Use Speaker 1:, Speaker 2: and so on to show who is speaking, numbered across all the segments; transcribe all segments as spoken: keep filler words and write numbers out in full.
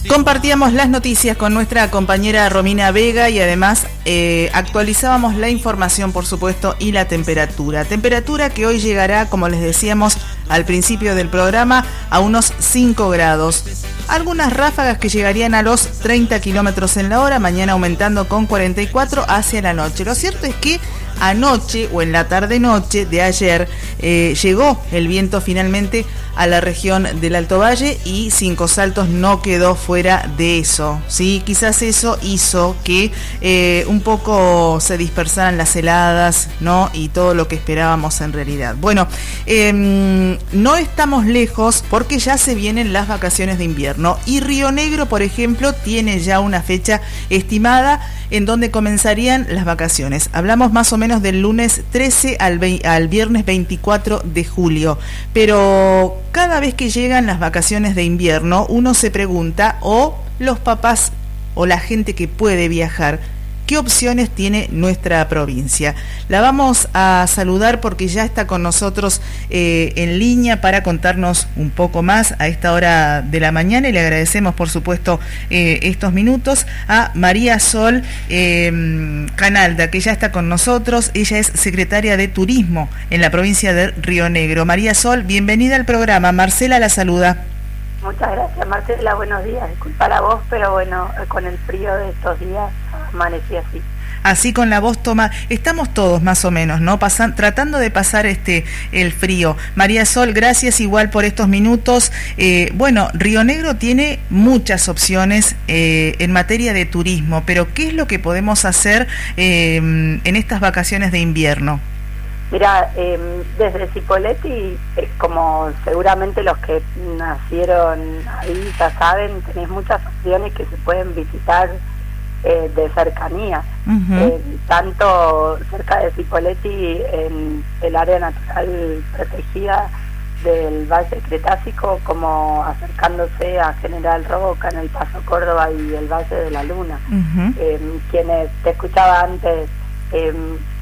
Speaker 1: Compartíamos las noticias con nuestra compañera Romina Vega y además eh, actualizábamos la información, por supuesto, y la temperatura. Temperatura que hoy llegará, como les decíamos al principio del programa, a unos cinco grados. Algunas ráfagas que llegarían a los treinta kilómetros en la hora, mañana aumentando con cuarenta y cuatro hacia la noche. Lo cierto es que anoche o en la tarde-noche de ayer eh, llegó el viento finalmente a la región del Alto Valle y Cinco Saltos no quedó fuera de eso, ¿sí? Quizás eso hizo que eh, un poco se dispersaran las heladas, ¿no? Y todo lo que esperábamos en realidad. Bueno, eh, no estamos lejos porque ya se vienen las vacaciones de invierno y Río Negro, por ejemplo, tiene ya una fecha estimada en donde comenzarían las vacaciones. Hablamos más o menos del lunes trece al, al viernes veinticuatro de julio, pero cada vez que llegan las vacaciones de invierno, uno se pregunta, o los papás o la gente que puede viajar, ¿qué opciones tiene nuestra provincia? La vamos a saludar porque ya está con nosotros eh, en línea para contarnos un poco más a esta hora de la mañana y le agradecemos, por supuesto, eh, estos minutos a María Sol eh, Canalda, que ya está con nosotros. Ella es secretaria de Turismo en la provincia de Río Negro. María Sol, bienvenida al programa. Marcela la saluda.
Speaker 2: Muchas gracias, Marcela, buenos días. Disculpa la voz, pero bueno, con el frío de estos días amanecí así.
Speaker 1: Así con la voz toma, estamos todos más o menos, ¿no? Pasan, tratando de pasar este el frío. María Sol, gracias igual por estos minutos. Eh, bueno, Río Negro tiene muchas opciones eh, en materia de turismo, pero ¿qué es lo que podemos hacer eh, en estas vacaciones de invierno?
Speaker 2: Mira, eh, desde Cipolletti, eh, como seguramente los que nacieron ahí ya saben, tenéis muchas opciones que se pueden visitar eh, de cercanía, uh-huh. eh, tanto cerca de Cipolletti, en el área natural protegida del Valle Cretácico, como acercándose a General Roca, en el Paso Córdoba y el Valle de la Luna. Uh-huh. Eh, quienes te escuchaba antes, eh,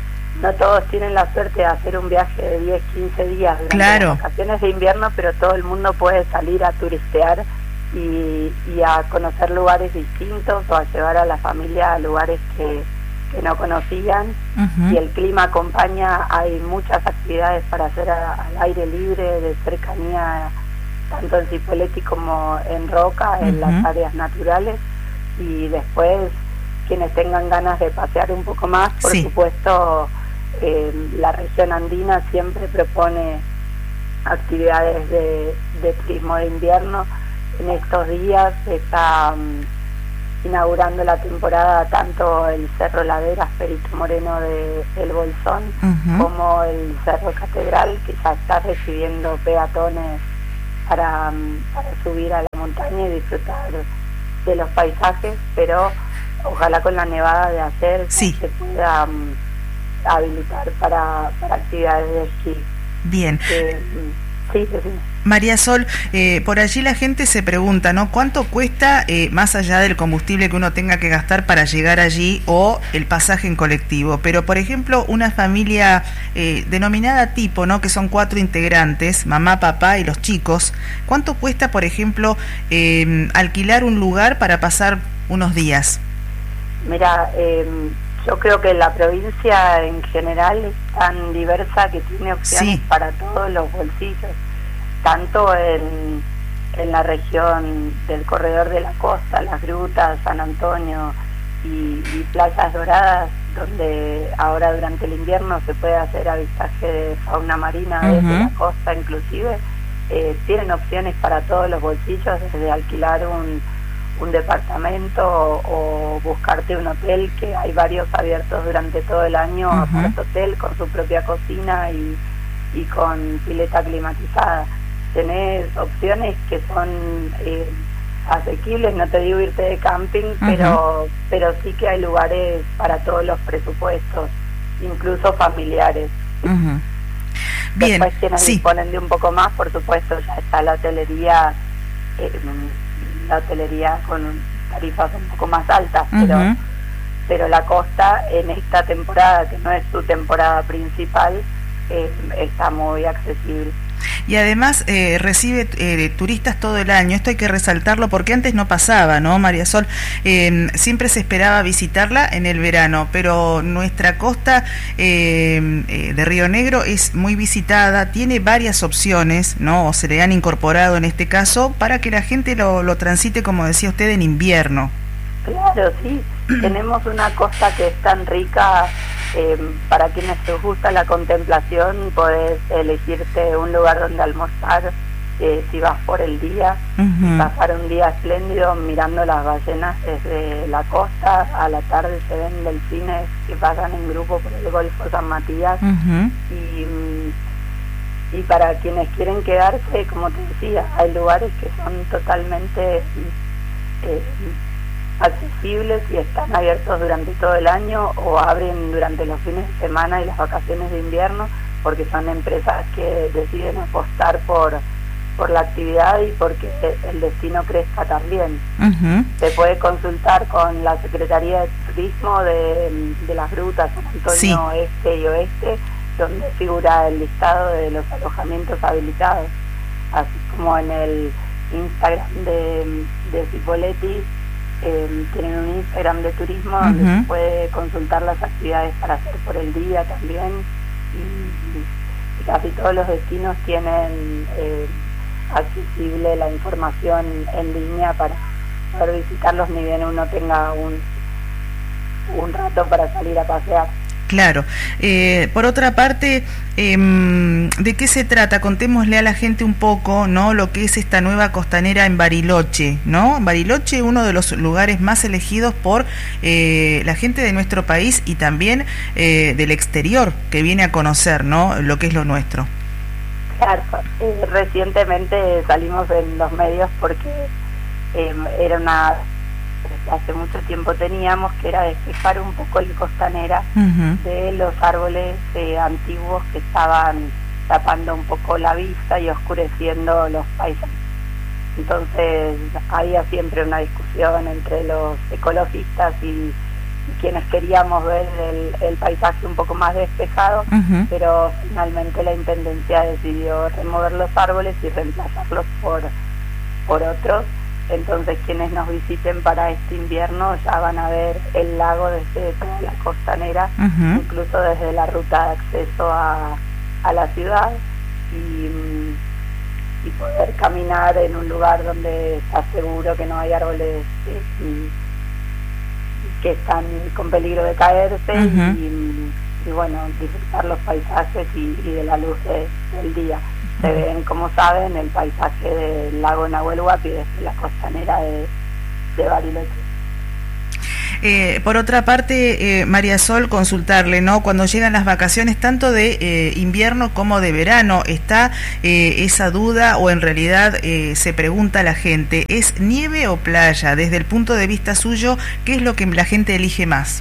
Speaker 2: no todos tienen la suerte de hacer un viaje de diez, quince días durante
Speaker 1: claro.
Speaker 2: las vacaciones de invierno, pero todo el mundo puede salir a turistear y, y a conocer lugares distintos o a llevar a la familia a lugares que, que no conocían. Uh-huh. Y el clima acompaña, hay muchas actividades para hacer a, al aire libre, de cercanía, tanto en Cipolletti como en Roca, en uh-huh. las áreas naturales. Y después, quienes tengan ganas de pasear un poco más, por sí. supuesto, Eh, la región andina siempre propone actividades de, de turismo de invierno. En estos días se está um, inaugurando la temporada tanto el Cerro Laderas Perito Moreno de El Bolsón uh-huh. como el Cerro Catedral, que ya está recibiendo peatones para, um, para subir a la montaña y disfrutar de los paisajes, pero ojalá con la nevada de hacer
Speaker 1: sí.
Speaker 2: se pueda um, habilitar para, para actividades de esquí.
Speaker 1: Bien.
Speaker 2: Eh, sí, sí, sí.
Speaker 1: María Sol, eh, por allí la gente se pregunta, ¿no? ¿Cuánto cuesta, eh, más allá del combustible que uno tenga que gastar para llegar allí o el pasaje en colectivo? Pero, por ejemplo, una familia eh, denominada tipo, ¿no? Que son cuatro integrantes, mamá, papá y los chicos. ¿Cuánto cuesta, por ejemplo, eh, alquilar un lugar para pasar unos días?
Speaker 2: Mira, eh, yo creo que la provincia en general es tan diversa que tiene opciones sí. para todos los bolsillos, tanto en, en la región del corredor de la costa, las grutas, San Antonio y, y Playas Doradas, donde ahora durante el invierno se puede hacer avistaje de fauna marina uh-huh. desde la costa inclusive. Eh, tienen opciones para todos los bolsillos, desde alquilar un un departamento o, o buscarte un hotel, que hay varios abiertos durante todo el año, uh-huh. apart hotel con su propia cocina y, y con pileta climatizada. Tenés opciones que son eh, asequibles, no te digo irte de camping, uh-huh. pero pero sí que hay lugares para todos los presupuestos, incluso familiares.
Speaker 1: Uh-huh. Bien,
Speaker 2: después quienes
Speaker 1: sí.
Speaker 2: disponen de un poco más, por supuesto, ya está la hotelería, eh, la hotelería con tarifas un poco más altas, uh-huh. pero pero la costa en esta temporada, que no es su temporada principal, eh, está muy accesible.
Speaker 1: y además eh, recibe eh, turistas todo el año. Esto hay que resaltarlo porque antes no pasaba, ¿no, María Sol? Eh, siempre se esperaba visitarla en el verano, pero nuestra costa eh, eh, de Río Negro es muy visitada, tiene varias opciones, ¿no? O se le han incorporado en este caso para que la gente lo, lo transite, como decía usted, en invierno.
Speaker 2: Claro, sí. Tenemos una costa que es tan rica. Eh, para quienes les gusta la contemplación, podés elegirte un lugar donde almorzar eh, si vas por el día, uh-huh. pasar un día espléndido mirando las ballenas desde la costa. A la tarde se ven delfines que pasan en grupo por el Golfo San Matías. Uh-huh. y, y para quienes quieren quedarse, como te decía, hay lugares que son totalmente eh, accesibles y están abiertos durante todo el año o abren durante los fines de semana y las vacaciones de invierno, porque son empresas que deciden apostar por por la actividad y porque el destino crezca también. Uh-huh. Se puede consultar con la Secretaría de Turismo de, de las Grutas San Antonio sí. Este y Oeste, donde figura el listado de los alojamientos habilitados, así como en el Instagram de, de Cipolletti. Eh, tienen un Instagram de turismo uh-huh. donde se puede consultar las actividades para hacer por el día también, y, y casi todos los destinos tienen eh, accesible la información en línea para poder visitarlos, ni bien uno tenga un, un rato para salir a pasear.
Speaker 1: Claro. Eh, por otra parte, eh, ¿de qué se trata? Contémosle a la gente un poco, ¿no?, lo que es esta nueva costanera en Bariloche, ¿no? Bariloche, uno de los lugares más elegidos por eh, la gente de nuestro país y también eh, del exterior, que viene a conocer, ¿no?, lo que es lo nuestro.
Speaker 2: Claro. Eh, recientemente salimos en los medios porque eh, era una... hace mucho tiempo teníamos, que era despejar un poco la costanera uh-huh. de los árboles eh, antiguos que estaban tapando un poco la vista y oscureciendo los paisajes. Entonces había siempre una discusión entre los ecologistas y, y quienes queríamos ver el, el paisaje un poco más despejado, uh-huh. pero finalmente la Intendencia decidió remover los árboles y reemplazarlos por, por otros. Entonces quienes nos visiten para este invierno ya van a ver el lago desde toda la costanera, uh-huh. incluso desde la ruta de acceso a, a la ciudad, y, y poder caminar en un lugar donde está seguro que no hay árboles eh, que están con peligro de caerse, uh-huh. y, y bueno, disfrutar los paisajes y, y de la luz de, del día. Se ven, como saben, el paisaje del lago Nahuel Huapi desde la costanera de, de Bariloche.
Speaker 1: Eh, por otra parte, eh, María Sol, consultarle, ¿no?, cuando llegan las vacaciones tanto de eh, invierno como de verano, ¿está eh, esa duda o en realidad eh, se pregunta a la gente, ¿es nieve o playa? Desde el punto de vista suyo, ¿qué es lo que la gente elige más?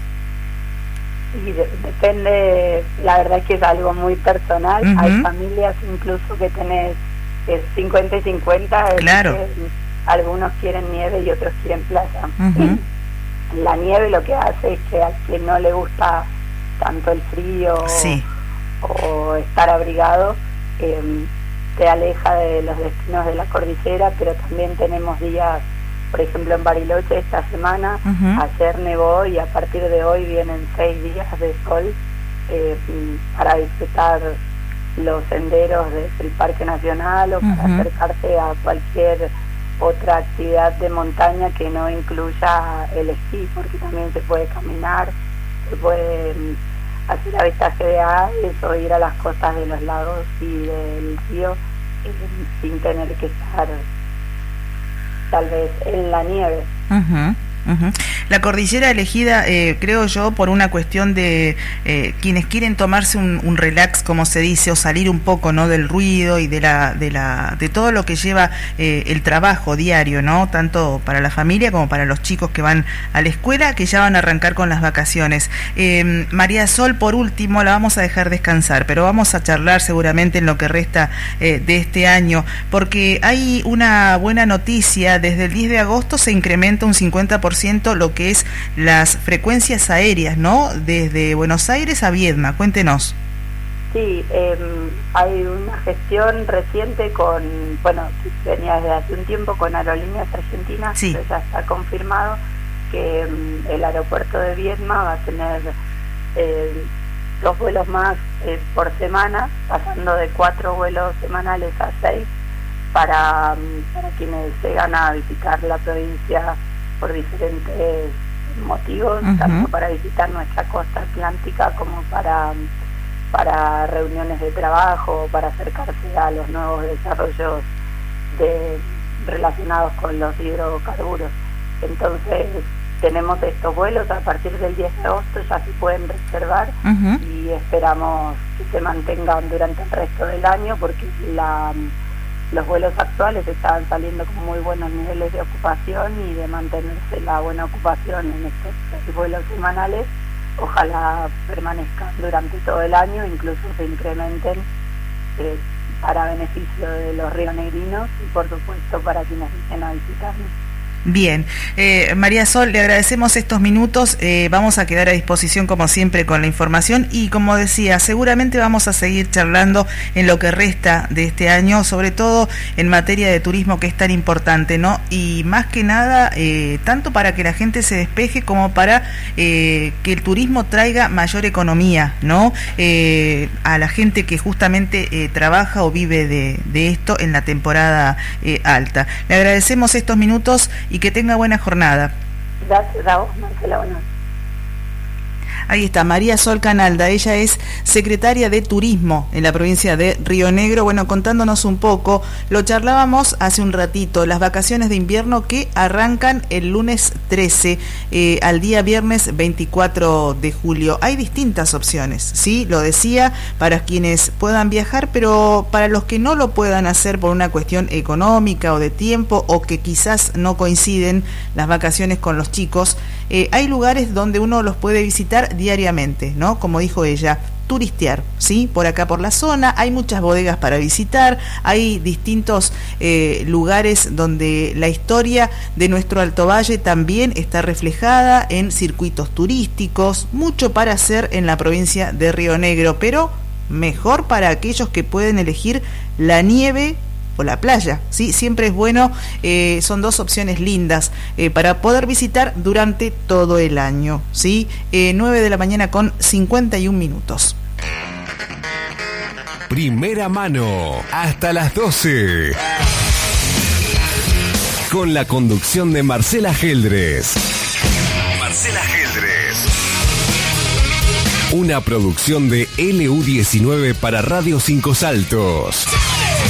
Speaker 2: Y de, depende, la verdad es que es algo muy personal. Uh-huh. Hay familias incluso que tenés eh, cincuenta y cincuenta,
Speaker 1: claro.
Speaker 2: que algunos quieren nieve y otros quieren playa.
Speaker 1: Uh-huh.
Speaker 2: La nieve lo que hace es que a quien no le gusta tanto el frío
Speaker 1: sí.
Speaker 2: o, o estar abrigado, eh, te aleja de los destinos de la cordillera, pero también tenemos días. Por ejemplo, en Bariloche esta semana, uh-huh. ayer nevó y a partir de hoy vienen seis días de sol eh, para disfrutar los senderos del Parque Nacional o uh-huh. para acercarse a cualquier otra actividad de montaña que no incluya el esquí, porque también se puede caminar, se puede hacer avistaje de aves o ir a las costas de los lagos y del río eh, sin tener que estar tal vez en la nieve.
Speaker 1: Uh-huh. Uh-huh. La cordillera elegida, eh, creo yo, por una cuestión de eh, quienes quieren tomarse un, un relax, como se dice, o salir un poco, ¿no?, del ruido y de la de la de todo lo que lleva eh, el trabajo diario, ¿no?, tanto para la familia como para los chicos que van a la escuela, que ya van a arrancar con las vacaciones. Eh, María Sol, por último, la vamos a dejar descansar, pero vamos a charlar seguramente en lo que resta eh, de este año, porque hay una buena noticia. Desde el diez de agosto se incrementa un cincuenta por ciento lo que es las frecuencias aéreas, ¿no?, desde Buenos Aires a Viedma. Cuéntenos.
Speaker 2: Sí, eh, hay una gestión reciente con, bueno, venía desde hace un tiempo con Aerolíneas Argentinas,
Speaker 1: sí.
Speaker 2: pero ya está confirmado que um, el aeropuerto de Viedma va a tener eh, dos vuelos más eh, por semana, pasando de cuatro vuelos semanales a seis, para, um, para quienes llegan a visitar la provincia por diferentes motivos, uh-huh. tanto para visitar nuestra costa atlántica como para... Um, para reuniones de trabajo, para acercarse a los nuevos desarrollos de, relacionados con los hidrocarburos. Entonces tenemos estos vuelos a partir del diez de agosto, ya se pueden reservar uh-huh. y esperamos que se mantengan durante el resto del año, porque la, los vuelos actuales estaban saliendo con muy buenos niveles de ocupación, y de mantenerse la buena ocupación en estos vuelos semanales, ojalá permanezcan durante todo el año, incluso se incrementen eh, para beneficio de los rionegrinos y por supuesto para quienes vienen a visitarnos.
Speaker 1: Bien, eh, María Sol, le agradecemos estos minutos, eh, vamos a quedar a disposición como siempre con la información, y como decía, seguramente vamos a seguir charlando en lo que resta de este año, sobre todo en materia de turismo, que es tan importante, ¿no? Y más que nada, eh, tanto para que la gente se despeje como para eh, que el turismo traiga mayor economía, ¿no? Eh, a la gente que justamente eh, trabaja o vive de, de esto en la temporada eh, alta. Le agradecemos estos minutos y que tenga buena jornada.
Speaker 2: Gracias a vos, Marcela. Bueno.
Speaker 1: Ahí está, María Sol Canalda, ella es secretaria de Turismo en la provincia de Río Negro, bueno, contándonos un poco, lo charlábamos hace un ratito, las vacaciones de invierno que arrancan el lunes trece eh, al día viernes veinticuatro de julio. Hay distintas opciones, ¿sí? Lo decía, para quienes puedan viajar, pero para los que no lo puedan hacer por una cuestión económica o de tiempo, o que quizás no coinciden las vacaciones con los chicos, eh, hay lugares donde uno los puede visitar diariamente, ¿no? Como dijo ella, turistear, ¿sí? Por acá por la zona, hay muchas bodegas para visitar, hay distintos eh, lugares donde la historia de nuestro Alto Valle también está reflejada en circuitos turísticos, mucho para hacer en la provincia de Río Negro, pero mejor para aquellos que pueden elegir la nieve o la playa, ¿sí? Siempre es bueno, eh, son dos opciones lindas eh, para poder visitar durante todo el año, ¿sí? Eh, nueve de la mañana con cincuenta y un minutos.
Speaker 3: Primera mano, hasta las doce. Con la conducción de Marcela Geldres. Marcela Geldres. Una producción de L U diecinueve para Radio Cinco Saltos.